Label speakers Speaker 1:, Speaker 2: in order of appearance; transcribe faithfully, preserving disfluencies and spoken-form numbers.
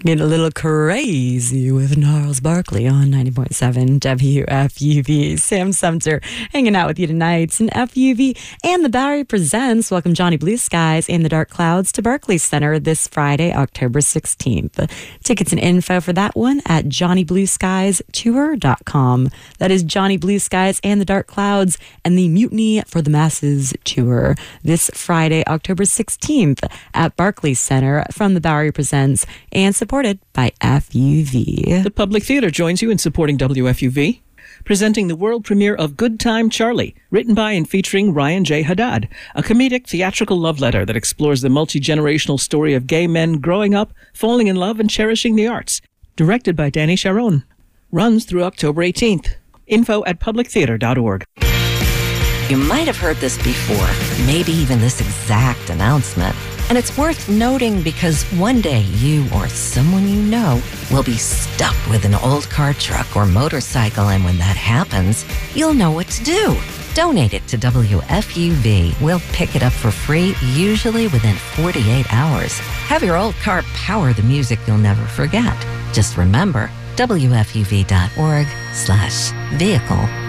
Speaker 1: Get a little crazy with Gnarls Barkley on ninety point seven W F U V. Sam Sumter hanging out with you tonight. And F U V and the Bowery Presents welcome Johnny Blue Skies and the Dark Clouds to Barclays Center this Friday, October sixteenth. Tickets and info for that one at johnny blue skies tour dot com. That is Johnny Blue Skies and the Dark Clouds and the Mutiny for the Masses tour this Friday, October sixteenth at Barclays Center from the Bowery Presents and supported by F U V.
Speaker 2: The Public Theater joins you in supporting W F U V, presenting the world premiere of Good Time Charlie, written by and featuring Ryan J. Haddad, a comedic theatrical love letter that explores the multi-generational story of gay men growing up, falling in love, and cherishing the arts. Directed by Danny Sharon. Runs through October eighteenth. Info at public theater dot org.
Speaker 3: You might have heard this before, maybe even this exact announcement. And it's worth noting because one day you or someone you know will be stuck with an old car, truck, or motorcycle, and when that happens, you'll know what to do. Donate it to W F U V. We'll pick it up for free, usually within forty-eight hours. Have your old car power the music you'll never forget. Just remember, W F U V dot org slash vehicle